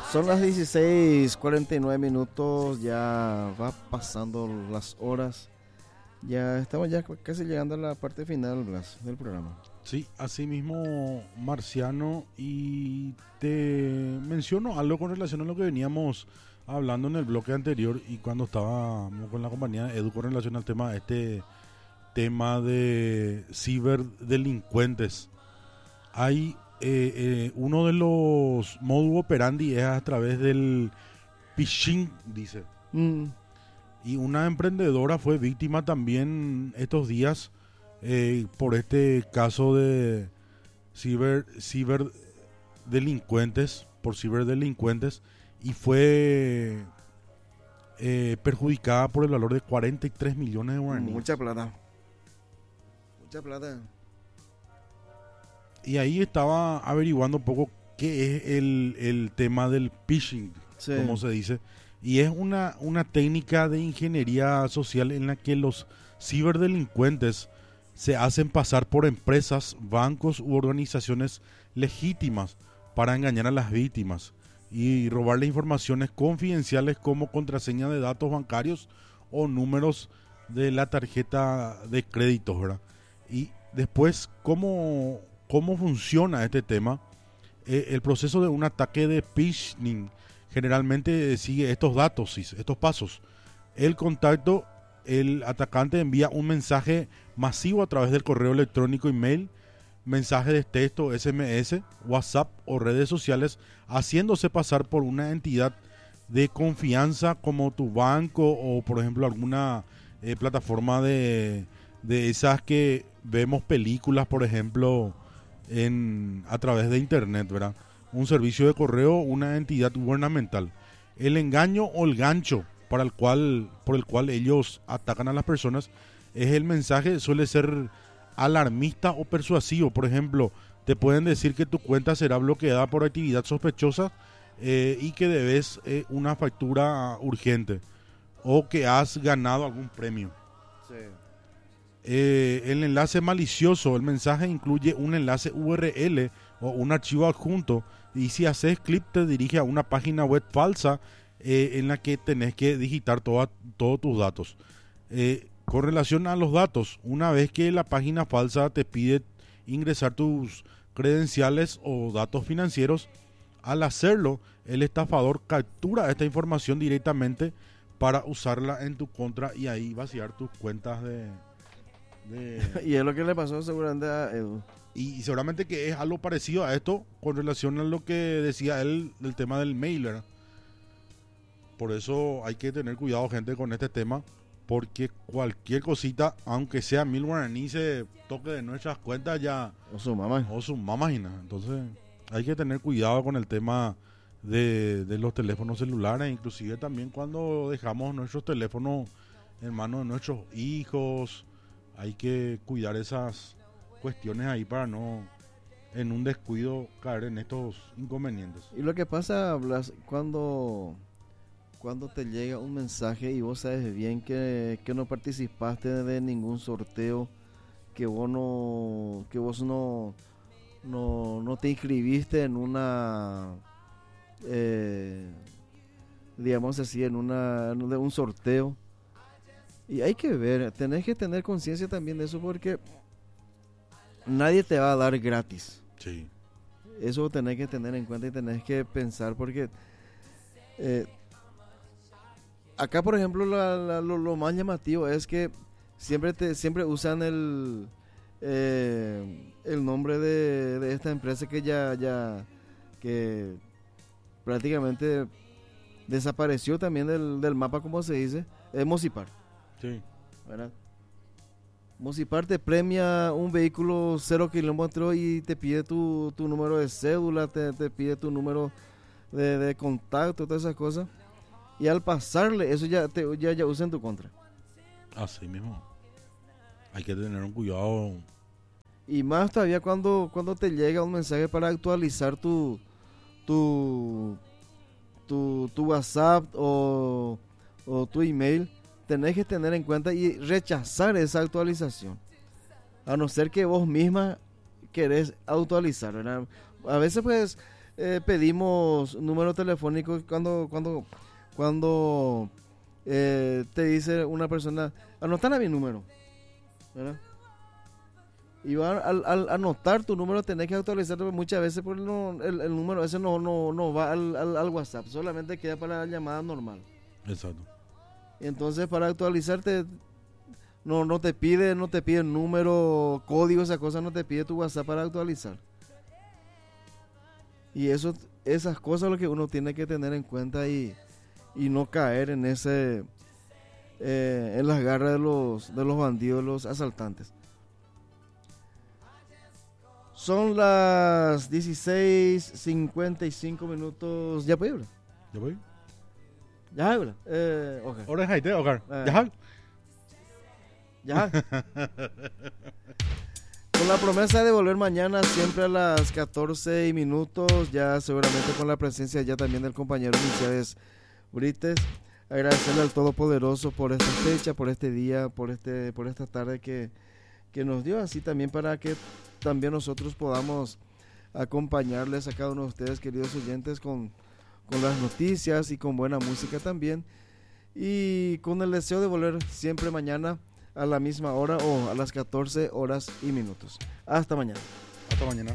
Son las 16:49, ya va pasando las horas. Ya estamos ya casi llegando a la parte final, Blas, del programa. Sí, así mismo, Marciano, y te menciono algo con relación a lo que veníamos hablando en el bloque anterior y cuando estábamos con la compañía Edu con relación al tema de ciberdelincuentes. Hay uno de los modus operandi es a través del phishing, dice. Y una emprendedora fue víctima también estos días por este caso de ciberdelincuentes y fue perjudicada por el valor de 43 millones de guaraníes. Mucha plata. Y ahí estaba averiguando un poco qué es el tema del phishing, Sí. como se dice. Y es una técnica de ingeniería social en la que los ciberdelincuentes se hacen pasar por empresas, bancos u organizaciones legítimas para engañar a las víctimas y robarle informaciones confidenciales como contraseña de datos bancarios o números de la tarjeta de crédito, ¿verdad? Y después, ¿cómo funciona este tema? El proceso de un ataque de phishing generalmente sigue estos datos, estos pasos. El atacante envía un mensaje masivo a través del correo electrónico, email, mensaje de texto, SMS, WhatsApp o redes sociales, haciéndose pasar por una entidad de confianza como tu banco o, por ejemplo, alguna plataforma de esas que vemos películas, por ejemplo, a través de internet, ¿verdad? Un servicio de correo, una entidad gubernamental. El engaño o el gancho por el cual ellos atacan a las personas es el mensaje, suele ser alarmista o persuasivo. Por ejemplo, te pueden decir que tu cuenta será bloqueada por actividad sospechosa y que debes una factura urgente o que has ganado algún premio. Sí. El enlace malicioso, el mensaje incluye un enlace URL o un archivo adjunto y si haces clic te dirige a una página web falsa en la que tenés que digitar todos tus datos. Con relación a los datos, una vez que la página falsa te pide ingresar tus credenciales o datos financieros, al hacerlo el estafador captura esta información directamente para usarla en tu contra y ahí vaciar tus cuentas de Y es lo que le pasó seguramente a Edu. Y seguramente que es algo parecido a esto con relación a lo que decía él del tema del mail, ¿verdad? Por eso hay que tener cuidado, gente, con este tema, porque cualquier cosita, aunque sea 1000 guaraníes, se toque de nuestras cuentas ya O su mamá. y nada. Entonces hay que tener cuidado con el tema de los teléfonos celulares, inclusive también cuando dejamos nuestros teléfonos en manos de nuestros hijos. Hay que cuidar esas cuestiones ahí para no, en un descuido, caer en estos inconvenientes. Y lo que pasa, Blas, cuando te llega un mensaje y vos sabes bien que no participaste de ningún sorteo, que vos no te inscribiste en una, digamos así, en un sorteo. Y hay que ver, tenés que tener conciencia también de eso porque nadie te va a dar gratis. Sí. Eso tenés que tener en cuenta y tenés que pensar porque acá, por ejemplo, lo más llamativo es que siempre usan el nombre de esta empresa que que prácticamente desapareció también del mapa, como se dice, es Mocipar. Sí. ¿Verdad? Mocipar te premia un vehículo 0 kilómetros y te pide tu número de cédula, te pide tu número de contacto, todas esas cosas. Y al pasarle, eso ya usa en tu contra. Así mismo. Hay que tener un cuidado. Y más todavía cuando te llega un mensaje para actualizar tu WhatsApp o tu email, tenés que tener en cuenta y rechazar esa actualización. A no ser que vos misma querés actualizar, ¿verdad? A veces pues pedimos número telefónico cuando te dice una persona, anotar a mi número, ¿verdad? Y al anotar tu número tenés que actualizarlo muchas veces porque el número ese no va al WhatsApp, solamente queda para la llamada normal. Exacto. Entonces para actualizarte no te pide número, código, esa cosa, no te pide tu WhatsApp para actualizar. Y esas cosas es lo que uno tiene que tener en cuenta y no caer en en las garras de los bandidos, los asaltantes. Son las 16:55 minutos. ¿Ya puedo? ¿Ya voy? Ya habla. Okay. Ahora es Haite, Ocar. Ya. Con la promesa de volver mañana siempre a las 14 minutos, ya seguramente con la presencia ya también del compañero Michael Brites. Agradecerle al Todopoderoso por esta fecha, por este día, por esta tarde que nos dio, así también para que también nosotros podamos acompañarles a cada uno de ustedes, queridos oyentes, con las noticias y con buena música también, y con el deseo de volver siempre mañana a la misma hora o a las 14 horas y minutos. Hasta mañana. Hasta mañana.